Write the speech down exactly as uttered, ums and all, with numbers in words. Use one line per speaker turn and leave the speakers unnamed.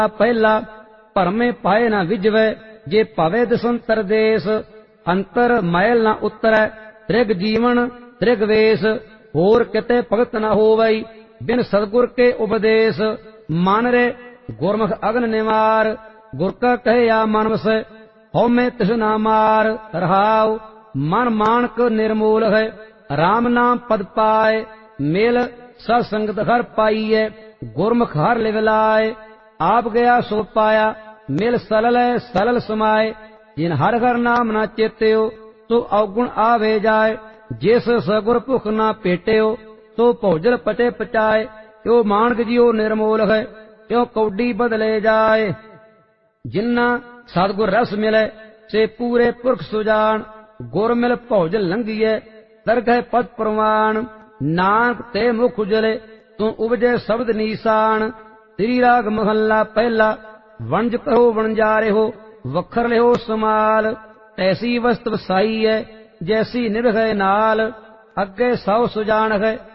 पहला भरमे पाए न विजवै, जे भवे दसंतर देश। अंतर मैल न उतरै, त्रिग जीवन त्रिग वेश। होर किते भगत न होवई, बिन सतगुर के उपदेश। मन रे गुरमुख अगन निवार, गुर का कहे या मन वसै। हौ में तिस ना मार, रहाव मन मानक निर्मूल है। राम नाम पद पाए, मेल सत्संगत हर पाईए। गुरमुख हर लिव लाए, आप गया सो पाया। मिल सलल सलल समाए, जिन हर हर नाम ना चेत्यो, तो अवगुण आवे जाए। जिस सगुर भुख ना पेट्यो, तो भोजल पटे पचाए। त्यो मानक जियो निर्मूल है, त्यो कौडी बदले जाए। जिन्ना सतगुर रस मिले, से पूरे पुरख सुजान। गुर मिल भोजल लंघिए, दरगह पद प्रवान। नानक ते मुख उजले, तू उपजे शब्द नीसान। श्री राग महला पहला, वंज कहो वणजारे हो, वखर ले हो समाल। ऐसी वस्त वसाई है, जैसी निरह नाल। अगे सौ सुजान है,